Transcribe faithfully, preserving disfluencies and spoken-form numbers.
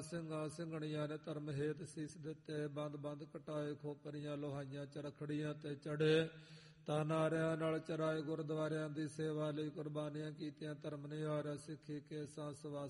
ਸਿੰਘਾਂ ਸਿੰਘਣੀਆਂ ਨੇ ਧਰਮ ਹੇਤ ਸੀਸ ਦਿੱਤੇ। ਬੰਦ ਬੰਦ ਕਟਾਏ ਖੋਪਰੀਆਂ ਲੋਹਾਈਆਂ ਚਰਖੜੀਆਂ ਤੇ ਚੜੇ। ਤਾਂ ਨਾਰਿਆਂ ਨਾਲ ਚਰਾਏ ਗੁਰਦੁਆਰਿਆਂ ਦੀ ਸੇਵਾ ਲਈ ਕੁਰਬਾਨੀਆਂ ਕੀਤੀਆਂ। ਧਰਮ ਨਿਹਾਰਿਆ ਸਿੱਖੀ ਕੇ ਸਾਂ ਸਵਾ